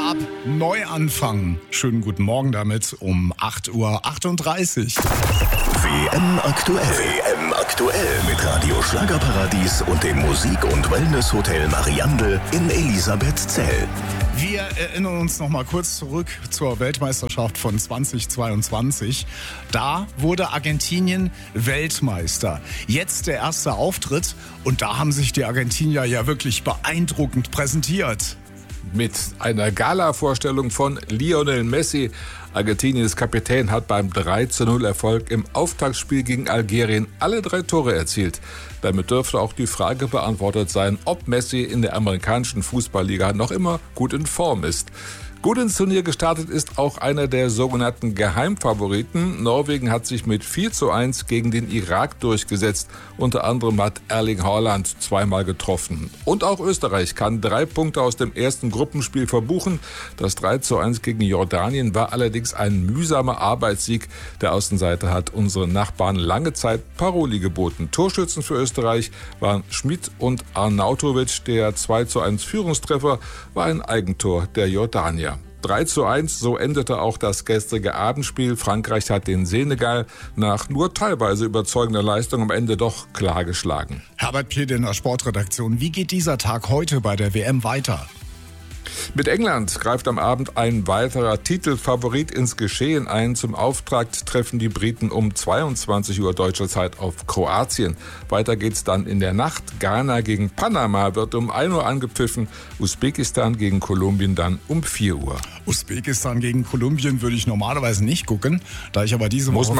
ab, Neuanfang. Schönen guten Morgen damit um 8:38 Uhr. WM aktuell mit Radio Schlagerparadies und dem Musik- und Wellness-Hotel Mariandel in Elisabethzell. Wir erinnern uns noch mal kurz zurück zur Weltmeisterschaft von 2022. Da wurde Argentinien Weltmeister. Jetzt der erste Auftritt und da haben sich die Argentinier ja wirklich beeindruckend präsentiert. Mit einer Gala-Vorstellung von Lionel Messi. Argentiniens Kapitän hat beim 3:0-Erfolg im Auftaktspiel gegen Algerien alle 3 Tore erzielt. Damit dürfte auch die Frage beantwortet sein, ob Messi in der amerikanischen Fußballliga noch immer gut in Form ist. Gut ins Turnier gestartet ist auch einer der sogenannten Geheimfavoriten. Norwegen hat sich mit 4:1 gegen den Irak durchgesetzt. Unter anderem hat Erling Haaland 2-mal getroffen. Und auch Österreich kann 3 Punkte aus dem ersten Gruppenspiel verbuchen. Das 3:1 gegen Jordanien war allerdings ein mühsamer Arbeitssieg. Der Außenseiter hat unseren Nachbarn lange Zeit Paroli geboten. Torschützen für Österreich waren Schmid und Arnautovic. Der 2:1 Führungstreffer war ein Eigentor der Jordanier. 3:1, so endete auch das gestrige Abendspiel. Frankreich hat den Senegal nach nur teilweise überzeugender Leistung am Ende doch klar geschlagen. Herbert Piede in der Sportredaktion. Wie geht dieser Tag heute bei der WM weiter? Mit England greift am Abend ein weiterer Titelfavorit ins Geschehen ein. Zum Auftakt treffen die Briten um 22 Uhr deutscher Zeit auf Kroatien. Weiter geht's dann in der Nacht. Ghana gegen Panama wird um 1 Uhr angepfiffen. Usbekistan gegen Kolumbien dann um 4 Uhr. Usbekistan gegen Kolumbien würde ich normalerweise nicht gucken. Da ich aber diese Woche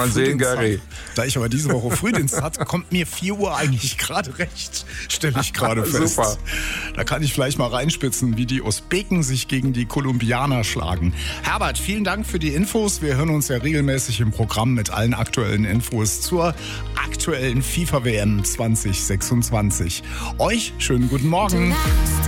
Frühdienst hatte, kommt mir 4 Uhr eigentlich gerade recht, stelle ich gerade fest. Super. Da kann ich vielleicht mal reinspitzen, wie die Usbeken sich gegen die Kolumbianer schlagen. Herbert, vielen Dank für die Infos. Wir hören uns ja regelmäßig im Programm mit allen aktuellen Infos zur aktuellen FIFA-WM 2026. Euch schönen guten Morgen.